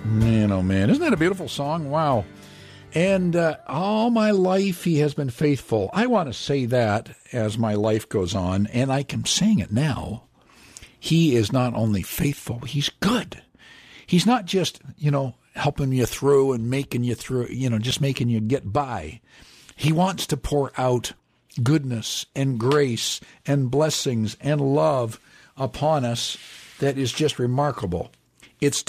Man, oh man, isn't that a beautiful song? Wow. And all my life he has been faithful. I want to say that as my life goes on, and I can sing it now. He is not only faithful, he's good. He's not just, helping you through and making you through, just making you get by. He wants to pour out goodness and grace and blessings and love upon us that is just remarkable. There's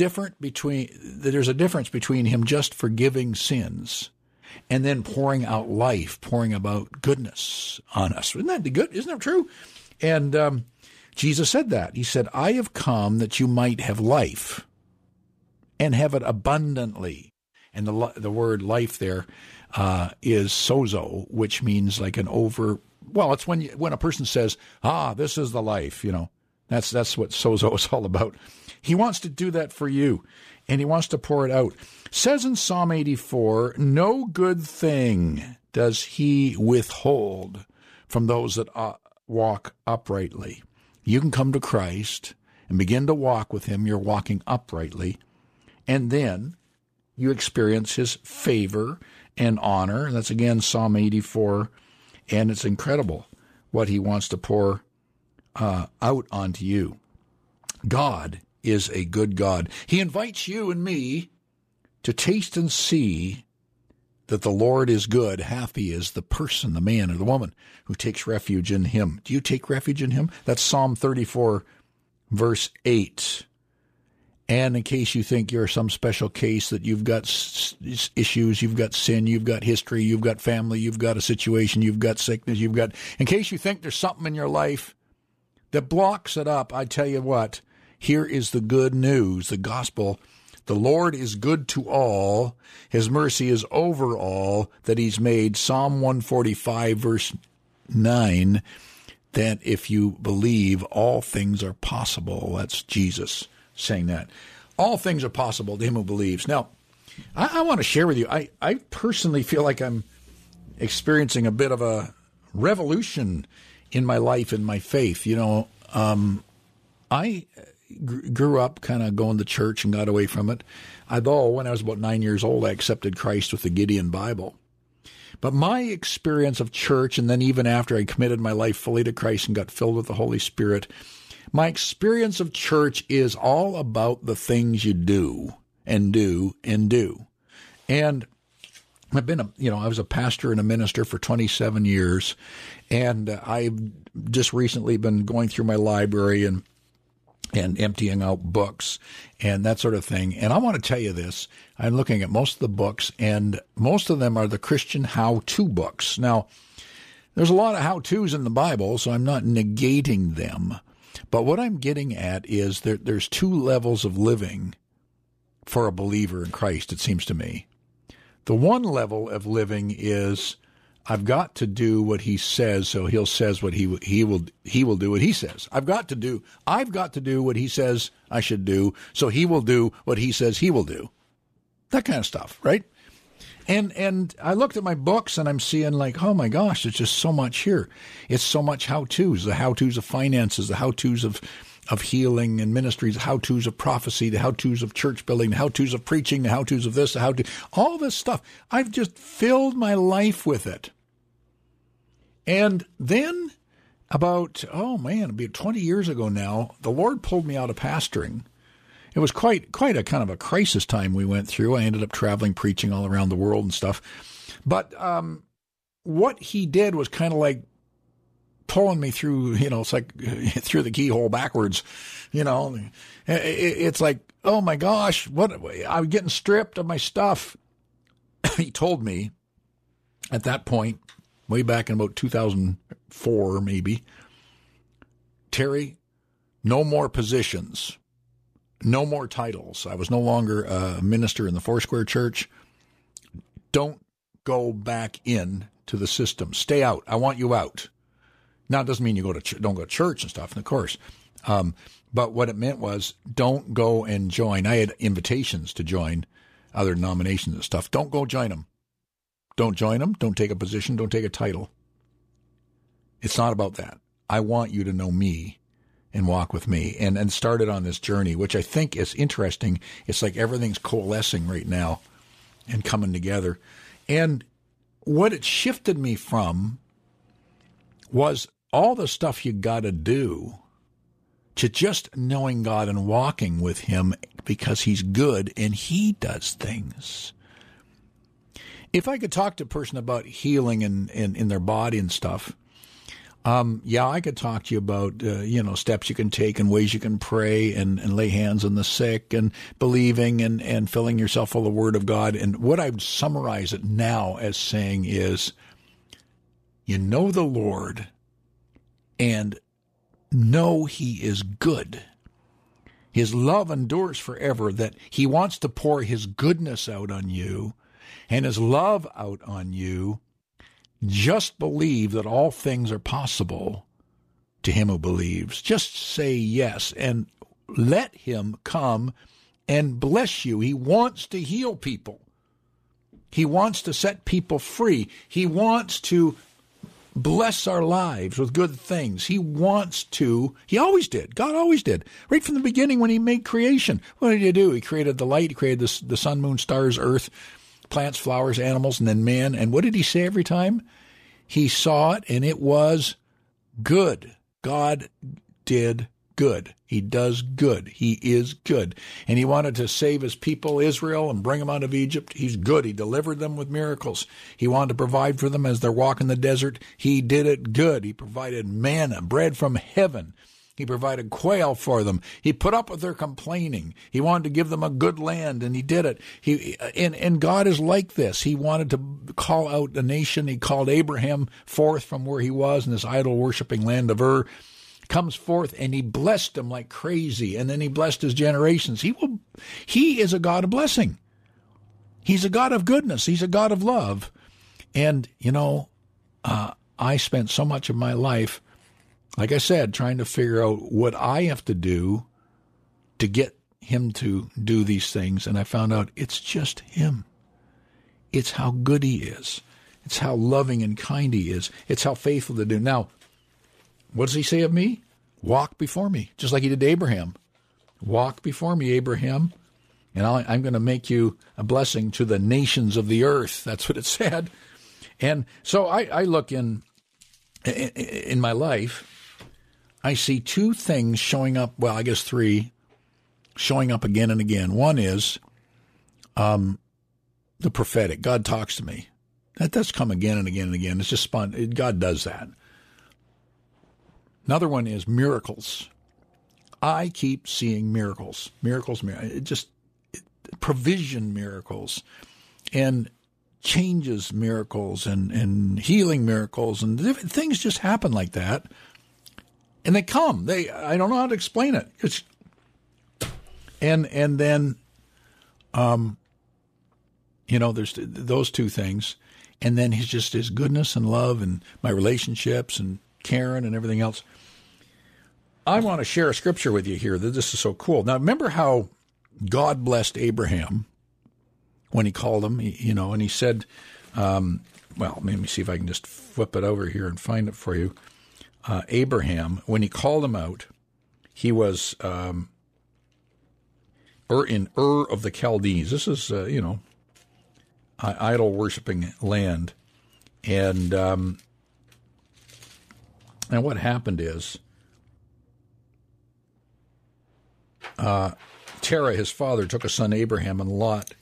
a difference between him just forgiving sins and then pouring out life, pouring about goodness on us. Isn't that good? Isn't that true? And Jesus said that. He said, I have come that you might have life and have it abundantly. And the word life there is sozo, which means like it's when a person says, this is the life, That's what sozo is all about. He wants to do that for you, and he wants to pour it out. Says in Psalm 84, no good thing does he withhold from those that walk uprightly. You can come to Christ and begin to walk with him. You're walking uprightly, and then you experience his favor and honor. That's again Psalm 84, and it's incredible what he wants to pour out onto you. God is a good God. He invites you and me to taste and see that the Lord is good. Happy is the person, the man or the woman who takes refuge in him. Do you take refuge in him? That's Psalm 34, verse 8. And in case you think you're some special case, that you've got issues, you've got sin, you've got history, you've got family, you've got a situation, you've got sickness, in case you think there's something in your life that blocks it up, I tell you what, here is the good news, the gospel. The Lord is good to all. His mercy is over all that he's made. Psalm 145, verse 9, that if you believe, all things are possible. That's Jesus saying that. All things are possible to him who believes. Now, I want to share with you, I personally feel like I'm experiencing a bit of a revolution in my life and my faith. I grew up kind of going to church and got away from it. Although when I was about 9 years old, I accepted Christ with the Gideon Bible. But my experience of church, and then even after I committed my life fully to Christ and got filled with the Holy Spirit, my experience of church is all about the things you do and do and do. And I've been I was a pastor and a minister for 27 years, and I've just recently been going through my library and emptying out books and that sort of thing. And I want to tell you this. I'm looking at most of the books, and most of them are the Christian how-to books. Now, there's a lot of how-tos in the Bible, so I'm not negating them. But what I'm getting at is there's two levels of living for a believer in Christ, it seems to me. The one level of living is I've got to do what he says, so he says what he will do what he says. I've got to do what he says I should do, so he will do what he says he will do. That kind of stuff, right? And I looked at my books and I'm seeing like, oh my gosh, there's just so much here. It's so much how-tos, the how-tos of finances, the how-tos of healing and ministries, the how-tos of prophecy, the how-tos of church building, the how-tos of preaching, the how-tos of this, all this stuff. I've just filled my life with it. And then about 20 years ago now, the Lord pulled me out of pastoring. It was quite a kind of a crisis time we went through. I ended up traveling, preaching all around the world and stuff. But what he did was kind of like pulling me through, it's like through the keyhole backwards, It's like, oh my gosh, I'm getting stripped of my stuff. He told me at that point, way back in about 2004 maybe, Terry, no more positions. No more titles. I was no longer a minister in the Foursquare Church. Don't go back in to the system. Stay out. I want you out. Now, it doesn't mean you don't go to church and stuff, and of course. But what it meant was don't go and join. I had invitations to join other denominations and stuff. Don't go join them. Don't join them. Don't take a position. Don't take a title. It's not about that. I want you to know me and walk with me and started on this journey, which I think is interesting. It's like everything's coalescing right now and coming together. And what it shifted me from was all the stuff you got to do to just knowing God and walking with him because he's good and he does things. If I could talk to a person about healing in their body and stuff, I could talk to you about, steps you can take and ways you can pray and lay hands on the sick and believing and filling yourself full of the Word of God. And what I would summarize it now as saying is, you know the Lord and know he is good. His love endures forever, that he wants to pour his goodness out on you and his love out on you. Just believe that all things are possible to him who believes. Just say yes and let him come and bless you. He wants to heal people. He wants to set people free. He wants to bless our lives with good things. He always did. God always did. Right from the beginning when he made creation. What did he do? He created the light. He created the sun, moon, stars, earth, plants, flowers, animals, and then man. And what did he say every time? He saw it, and it was good. God did good. He does good. He is good. And he wanted to save his people, Israel, and bring them out of Egypt. He's good. He delivered them with miracles. He wanted to provide for them as they're walking the desert. He did it good. He provided manna, bread from heaven. He provided quail for them. He put up with their complaining. He wanted to give them a good land, and he did it. And God is like this. He wanted to call out a nation. He called Abraham forth from where he was in this idol-worshiping land of Ur. Comes forth, and he blessed him like crazy, and then he blessed his generations. He is a God of blessing. He's a God of goodness. He's a God of love. And, I spent so much of my life, like I said, trying to figure out what I have to do to get him to do these things. And I found out it's just him. It's how good he is. It's how loving and kind he is. It's how faithful to do. Now, what does he say of me? Walk before me, just like he did to Abraham. Walk before me, Abraham, and I'm going to make you a blessing to the nations of the earth. That's what it said. And so I look in my life, I see two things showing up, well, I guess three, showing up again and again. One is the prophetic. God talks to me. That does come again and again and again. It's just God does that. Another one is miracles. I keep seeing miracles. Provision miracles, and changes miracles, and healing miracles, and different things just happen like that. And they come. I don't know how to explain it. And then, there's those two things. And then his goodness and love and my relationships and Karen and everything else. I want to share a scripture with you here that this is so cool. Now, remember how God blessed Abraham when he called him, and he said, let me see if I can just flip it over here and find it for you. Abraham, when he called him out, he was in Ur of the Chaldees. This is, idol-worshiping land. And what happened is Terah, his father, took a son, Abraham, and Lot,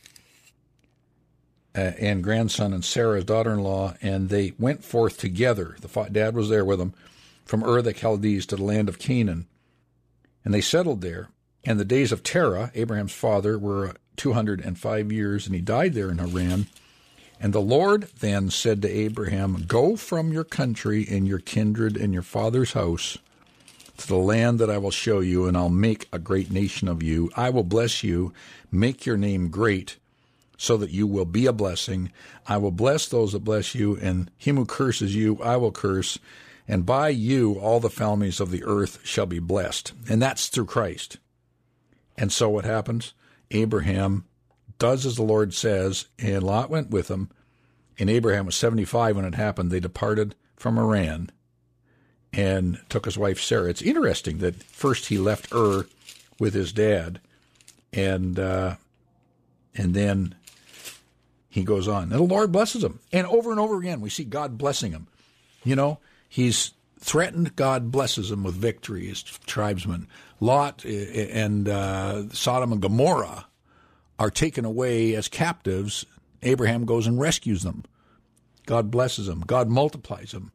and grandson, and Sarah, his daughter-in-law, and they went forth together. The dad was there with them, from Ur the Chaldees to the land of Canaan. And they settled there. And the days of Terah, Abraham's father, were 205 years, and he died there in Haran. And the Lord then said to Abraham, "Go from your country and your kindred and your father's house to the land that I will show you, and I'll make a great nation of you. I will bless you, make your name great, so that you will be a blessing. I will bless those that bless you, and him who curses you I will curse. And by you all the families of the earth shall be blessed." And that's through Christ. And so what happens? Abraham does as the Lord says, and Lot went with him. And Abraham was 75 when it happened. They departed from Haran. and took his wife Sarah. It's interesting that first he left Ur with his dad, and then he goes on. And the Lord blesses him. And over again, we see God blessing him. You know, he's threatened, God blesses him with victory, his tribesmen. Lot and Sodom and Gomorrah are taken away as captives. Abraham goes and rescues them. God blesses them. God multiplies them.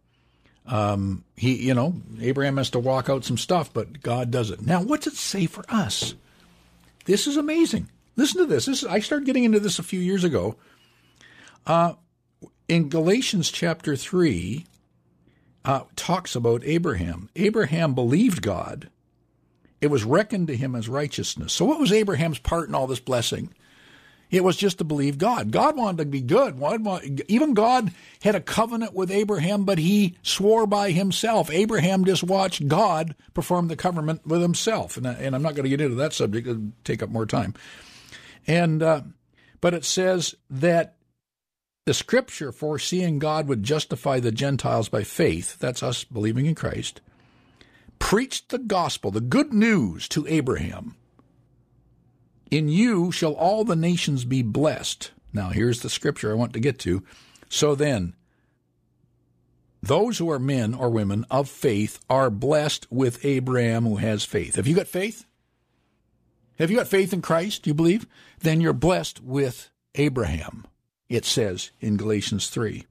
Abraham has to walk out some stuff, but God does it. Now, what's it say for us? This is amazing. Listen to this. I started getting into this a few years ago. In Galatians chapter 3, talks about Abraham. Abraham believed God. It was reckoned to him as righteousness. So what was Abraham's part in all this blessing? It was just to believe God. God wanted to be good. Even God had a covenant with Abraham, but he swore by himself. Abraham just watched God perform the covenant with himself. And I'm not going to get into that subject. It'll take up more time. But it says that the Scripture, foreseeing God would justify the Gentiles by faith, that's us believing in Christ, preached the gospel, the good news to Abraham. In you shall all the nations be blessed. Now, here's the Scripture I want to get to. So then, those who are men or women of faith are blessed with Abraham who has faith. Have you got faith? Have you got faith in Christ, do you believe? Then you're blessed with Abraham, it says in Galatians 3.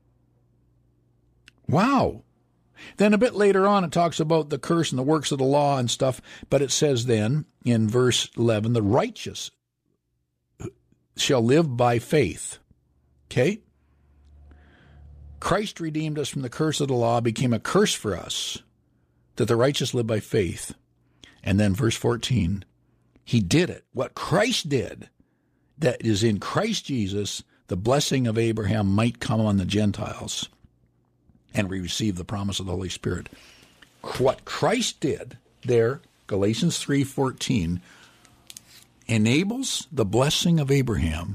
Wow. Then a bit later on, it talks about the curse and the works of the law and stuff, but it says then in verse 11, the righteous shall live by faith. Okay? Christ redeemed us from the curse of the law, became a curse for us, that the righteous live by faith. And then verse 14, he did it. What Christ did, that is in Christ Jesus, the blessing of Abraham might come on the Gentiles, and we receive the promise of the Holy Spirit. What Christ did there, Galatians 3:14, enables the blessing of Abraham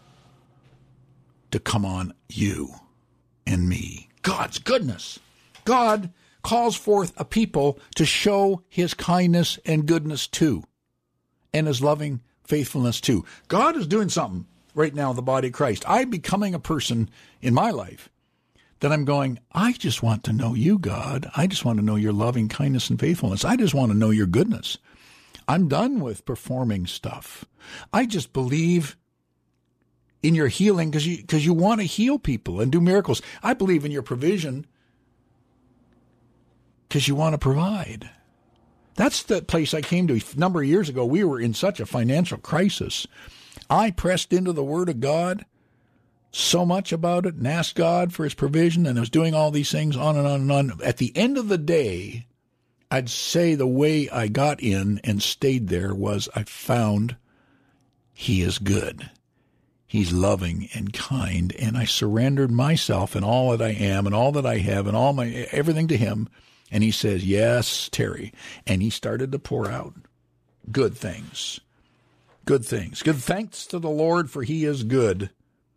to come on you and me. God's goodness. God calls forth a people to show his kindness and goodness too, and his loving faithfulness too. God is doing something right now in the body of Christ. I'm becoming a person in my life that I'm going, I just want to know you, God. I just want to know your loving kindness and faithfulness. I just want to know your goodness. I'm done with performing stuff. I just believe in your healing because you want to heal people and do miracles. I believe in your provision because you want to provide. That's the place I came to a number of years ago. We were in such a financial crisis. I pressed into the Word of God so much about it and asked God for his provision, and I was doing all these things on and on and on. At the end of the day, I'd say the way I got in and stayed there was I found he is good. He's loving and kind, and I surrendered myself and all that I am and all that I have and all my everything to him. And he says, yes, Terry. And he started to pour out good things. Good things. Give thanks to the Lord, for he is good.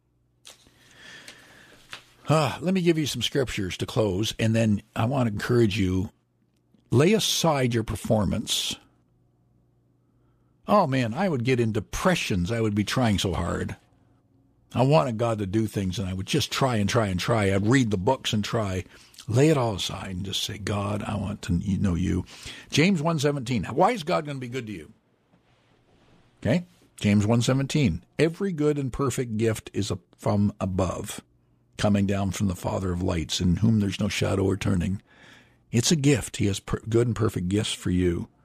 Let me give you some scriptures to close, and then I want to encourage you, lay aside your performance. Oh, man, I would get in depressions. I would be trying so hard. I wanted God to do things, and I would just try and try and try. I'd read the books and try. Lay it all aside and just say, God, I want to know you. James 1:17. Why is God going to be good to you? Okay? James 1:17. Every good and perfect gift is from above, coming down from the Father of lights, in whom there's no shadow or turning. It's a gift. He has good and perfect gifts for you.